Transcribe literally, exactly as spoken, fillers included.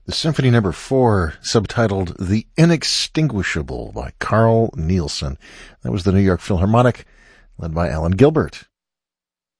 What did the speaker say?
The Symphony Number Four, subtitled The Inextinguishable by Carl Nielsen. That was the New York Philharmonic, led by Alan Gilbert.